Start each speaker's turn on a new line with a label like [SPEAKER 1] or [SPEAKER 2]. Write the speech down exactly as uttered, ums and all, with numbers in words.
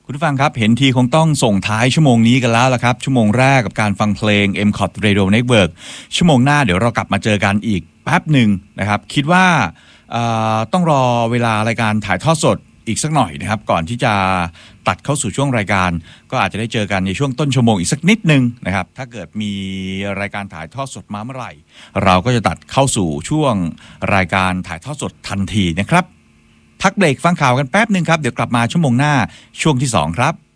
[SPEAKER 1] คุณผู้ฟังครับเห็นทีคงต้องส่งท้ายชั่วโมงนี้กันแล้วละครับชั่วโมงแรกกับการฟังเพลง เอ็ม คอท Radio Network ชั่วโมงหน้าเดี๋ยวเรากลับมาเจอกันอีกแป๊บหนึ่งนะครับคิดว่าต้องรอเวลารายการถ่ายทอดสดอีกสักหน่อยนะครับก่อนที่จะตัดเข้าสู่ช่วงรายการก็อาจจะได้เจอกันในช่วงต้นชั่วโมงอีกสักนิดนึงนะครับถ้าเกิดมีรายการถ่ายทอดสดมาเมื่อไหร่เราก็จะตัดเข้าสู่ช่วงรายการถ่ายทอดสดทันทีนะครับพักเบรกฟังข่าวกันแป๊บนึงครับเดี๋ยวกลับมาชั่วโมงหน้าช่วงที่สองครับ